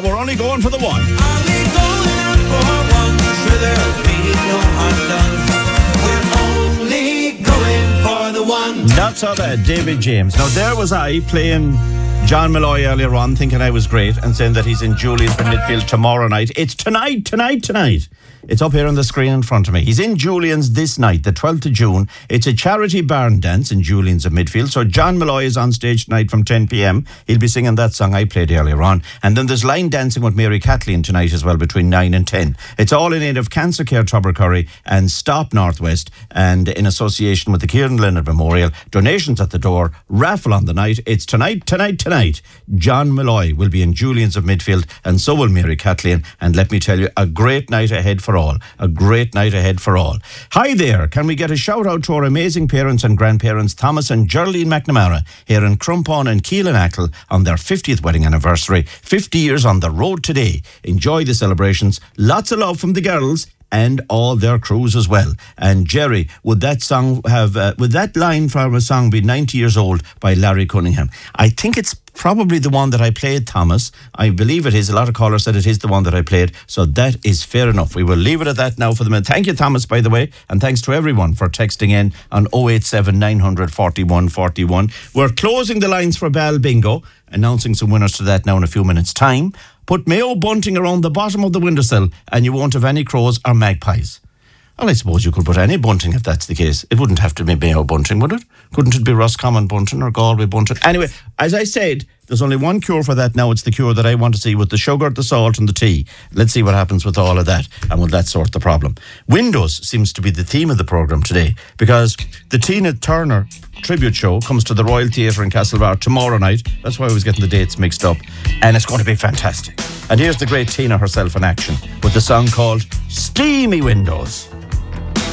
we're only going for the one. Only going out for one. Sure, there'll be no harm done. We're only going for the one. Not so bad, David James. Now, there was I playing John Malloy earlier on, thinking I was great and saying that he's in Julian's for midfield tomorrow night. It's tonight. It's up here on the screen in front of me. He's in Julian's this night, the 12th of June. It's a charity barn dance in Julian's of midfield. So John Malloy is on stage tonight from 10 p.m. He'll be singing that song I played earlier on. And then there's line dancing with Mary Kathleen tonight as well between 9 and 10. It's all in aid of Cancer Care Tubbercurry and Stop Northwest, and in association with the Kieran Leonard Memorial. Donations at the door, raffle on the night. It's tonight. John Malloy will be in Julian's of midfield, and so will Mary Kathleen. And let me tell you, a great night ahead for all. Hi there. Can we get a shout out to our amazing parents and grandparents, Thomas and Geraldine McNamara, here in Crumpon and Keelan-Ackle on their 50th wedding anniversary. 50 years on the road today. Enjoy the celebrations. Lots of love from the girls and all their crews as well. And Jerry, would that line from a song be 90 years old by Larry Cunningham? I think it's probably the one that I played, Thomas. I believe it is. A lot of callers said it is the one that I played. So that is fair enough. We will leave it at that now for the minute. Thank you, Thomas, by the way. And thanks to everyone for texting in on 087 900 41 41. We're closing the lines for Ball Bingo, announcing some winners to that now in a few minutes' time. Put Mayo bunting around the bottom of the windowsill and you won't have any crows or magpies. Well, I suppose you could put any bunting if that's the case. It wouldn't have to be Mayo bunting, would it? Couldn't it be Roscommon bunting or Galway bunting? Anyway, as I said, there's only one cure for that now. It's the cure that I want to see with the sugar, the salt and the tea. Let's see what happens with all of that, and will that sort the problem. Windows seems to be the theme of the programme today, because the Tina Turner tribute show comes to the Royal Theatre in Castlebar tomorrow night. That's why I was getting the dates mixed up. And it's going to be fantastic. And here's the great Tina herself in action with the song called Steamy Windows.